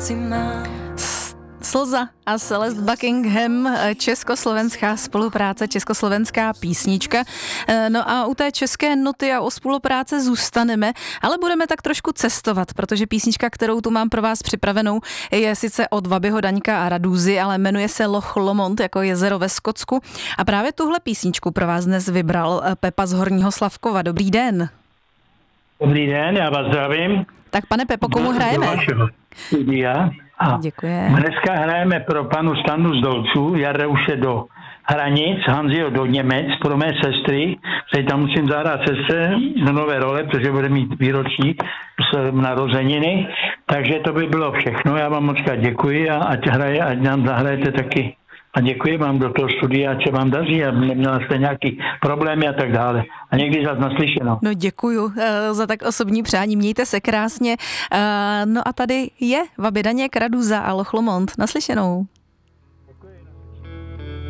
srdci mám. Slza a Celeste Buckingham, československá spolupráce, československá písnička. No a u té české noty a o spolupráce zůstaneme, ale budeme tak trošku cestovat, protože písnička, kterou tu mám pro vás připravenou, je sice od Wabyho Daňka a Radúzy, ale jmenuje se Loch Lomond, jako jezero ve Skotsku. A právě tuhle písničku pro vás dnes vybral Pepa z Horního Slavkova. Dobrý den. Dobrý den, já vás zdravím. Tak pane Pepo, komu hrajeme? Studia. Děkuji. Dneska hrajeme pro panu Standu z Dolců, Jarouše do Hranic, Hanziho do Němec, pro mé sestry, protože tam musím zahrát sestře do nové role, protože bude mít výročí narozeniny, takže to by bylo všechno. Já vám moc děkuji a ať nám zahrajete taky. A děkuji vám do toho studia, ať se vám daří a neměla jste nějaký problémy a tak dále. A někdy zase naslyšenou. No děkuju za tak osobní přání, mějte se krásně. No a tady je Waby Daněk, Radúza a Loch Lomond. Naslyšenou.